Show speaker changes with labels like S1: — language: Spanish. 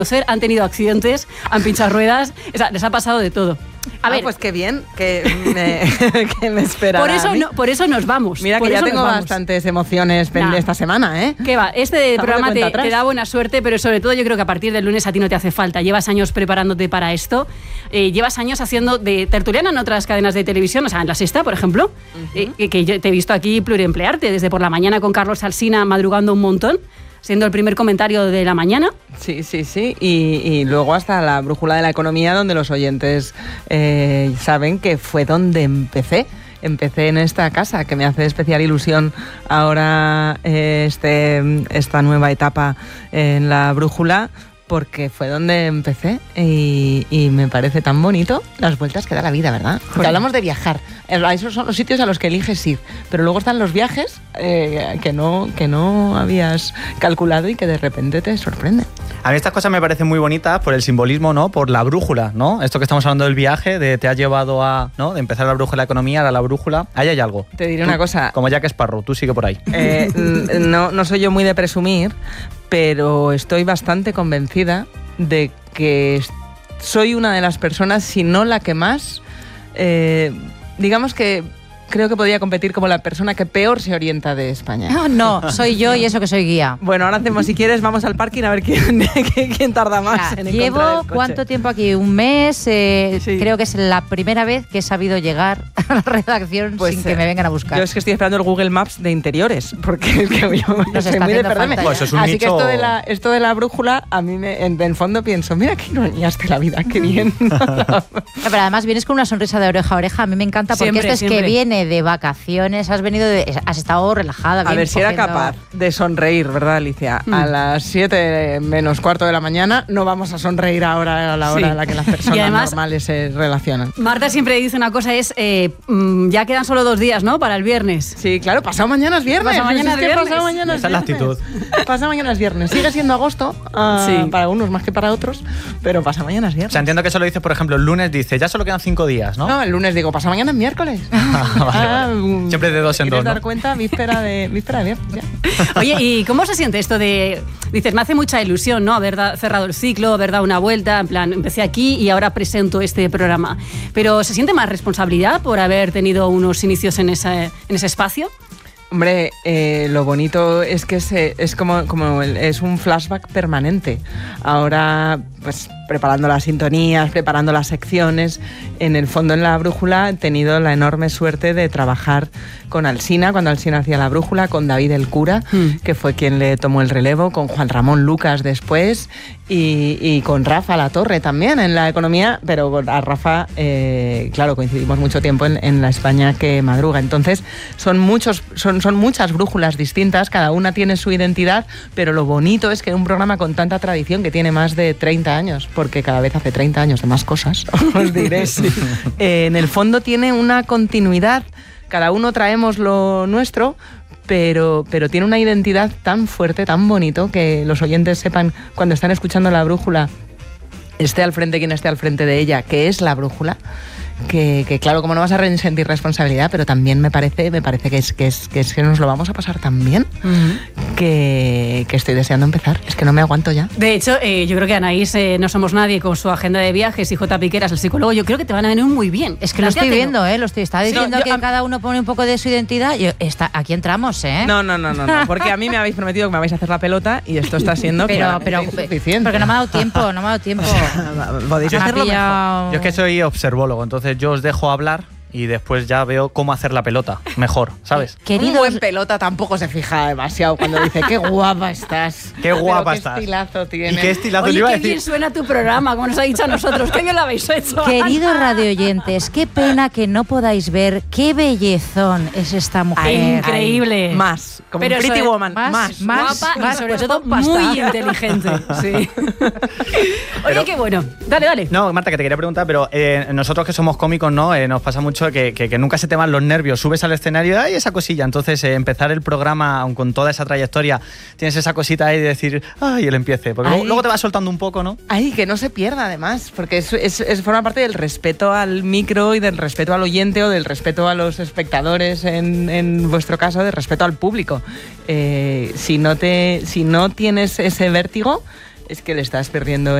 S1: han tenido accidentes, han pinchado ruedas, o sea, les ha pasado de todo. A ver,
S2: pues qué bien, que me espera.
S1: Por eso nos vamos.
S2: Mira que ya tengo bastantes emociones esta semana, ¿eh?
S1: ¿Qué va? Este programa te da buena suerte, pero sobre todo yo creo que a partir del lunes a ti no te hace falta. Llevas años preparándote para esto, llevas años haciendo de tertuliana en otras cadenas de televisión, o sea, en La Sexta, por ejemplo, que yo te he visto aquí pluriemplearte, desde por la mañana con Carlos Alsina madrugando un montón, siendo el primer comentario de la mañana.
S2: Sí. Y luego hasta la brújula de la economía, donde los oyentes saben que fue donde empecé. Empecé en esta casa, que me hace especial ilusión ahora esta nueva etapa en la brújula, porque fue donde empecé y me parece tan bonito las vueltas que da la vida, ¿verdad? Porque hablamos de viajar. Esos son los sitios a los que eliges ir, pero luego están los viajes que no habías calculado y que de repente te sorprenden.
S3: A mí estas cosas me parecen muy bonitas por el simbolismo, ¿no? Por la brújula, ¿no? Esto que estamos hablando del viaje, te ha llevado a, ¿no? De empezar la brújula de la economía, a la brújula. Ahí hay algo.
S2: Te diré una cosa.
S3: Como Jack Sparrow, tú sigue por ahí.
S2: No soy yo muy de presumir, pero estoy bastante convencida de que soy una de las personas, si no la que más, digamos que creo que podría competir como la persona que peor se orienta de España.
S4: No, soy yo y eso que soy guía.
S2: Bueno, ahora hacemos, si quieres, vamos al parking a ver quién tarda más en encontrar
S4: Llevo
S2: el coche.
S4: ¿cuánto tiempo aquí? Un mes. Sí. Creo que es la primera vez que he sabido llegar a la redacción sin que me vengan a buscar.
S2: Yo es que estoy esperando el Google Maps de interiores, porque yo soy muy de perderme.
S3: Pues eso es un
S2: Así
S3: nicho...
S2: que esto de la brújula, a mí en el fondo pienso, mira que ironíaste la vida, qué bien.
S4: Pero además vienes con una sonrisa de oreja a oreja. A mí me encanta porque esto es que viene de vacaciones, has estado relajada.
S2: A ver si era capaz de sonreír, ¿verdad, Alicia? A las 7 menos cuarto de la mañana no vamos a sonreír ahora a la hora en la que las personas además, normales se relacionan.
S1: Marta siempre dice una cosa, ya quedan solo 2 días, ¿no? Para el viernes.
S2: Sí, claro, pasado mañana es viernes.
S1: Pasado mañana es viernes.
S3: Esa es la actitud.
S2: Pasado mañana es viernes. Sigue siendo agosto, para unos más que para otros, pero pasado mañana es viernes.
S3: O sea, entiendo que eso lo dices, por ejemplo, el lunes dice, ya solo quedan 5 días, ¿no?
S2: No, el lunes digo, pasado mañana es miércoles.
S3: Vale. Siempre de 2 en 2, ¿no?
S2: dar cuenta, víspera de viernes, ya.
S1: Oye, ¿y cómo se siente esto de... Dices, me hace mucha ilusión, ¿no? Haber cerrado el ciclo, haber dado una vuelta, en plan, empecé aquí y ahora presento este programa. Pero ¿se siente más responsabilidad por haber tenido unos inicios en ese espacio?
S2: Hombre, lo bonito es que es como es un flashback permanente. Ahora, pues preparando las sintonías, preparando las secciones, en el fondo en la brújula he tenido la enorme suerte de trabajar con Alsina, cuando Alsina hacía la brújula, con David el Cura, que fue quien le tomó el relevo, con Juan Ramón Lucas después y con Rafa Latorre también en la economía, pero a Rafa, claro, coincidimos mucho tiempo en la España que madruga. Entonces, son muchas brújulas distintas, cada una tiene su identidad, pero lo bonito es que un programa con tanta tradición, que tiene más de 30 años, porque cada vez hace 30 años de más cosas, os diré, en el fondo tiene una continuidad, cada uno traemos lo nuestro, pero tiene una identidad tan fuerte, tan bonito, que los oyentes sepan cuando están escuchando la brújula, esté al frente quien esté al frente de ella, que es la brújula, que claro, como no vas a sentir responsabilidad, pero también me parece que nos lo vamos a pasar tan bien, que estoy deseando empezar. Es que no me aguanto ya.
S1: De hecho, yo creo que Anaís, No Somos Nadie, con su agenda de viajes, y J. Piqueras, el psicólogo, yo creo que te van a venir muy bien.
S4: Es que lo estoy viendo, está diciendo que cada uno pone un poco de su identidad. Aquí entramos, ¿eh?
S2: No, porque a mí me habéis prometido que me vais a hacer la pelota y esto está siendo
S4: pero insuficiente. Porque no me ha dado tiempo.
S2: Podéis hacerlo
S3: mejor. Yo es que soy observólogo, entonces yo os dejo hablar y después ya veo cómo hacer la pelota mejor, ¿sabes?
S2: Un buen pelota tampoco se fija demasiado cuando dice qué guapa estás.
S3: Qué guapa estás.
S2: Qué estilazo tienes.
S3: ¿Y qué estilazo?
S1: Oye,
S3: iba a
S1: qué
S3: decir.
S1: bien suena tu programa, como nos ha dicho a nosotros. Qué bien lo habéis hecho.
S4: Queridos radioyentes, qué pena que no podáis ver qué bellezón es esta mujer.
S1: Ay, increíble.
S2: Más, como
S1: pero
S2: Pretty Woman.
S1: Más guapa y sobre todo muy inteligente. Sí. Oye, qué bueno. Dale.
S3: No, Marta, que te quería preguntar, pero nosotros que somos cómicos, ¿no? Nos pasa mucho que nunca se te van los nervios. Subes al escenario y ¡ay, esa cosilla! Entonces, empezar el programa, aun con toda esa trayectoria, tienes esa cosita ahí de decir ¡ay, el empiece! Porque luego te vas soltando un poco, ¿no?
S2: Ay, que no se pierda, además, porque forma parte del respeto al micro y del respeto al oyente o del respeto a los espectadores, en vuestro caso, del respeto al público. Si no tienes ese vértigo, es que le estás perdiendo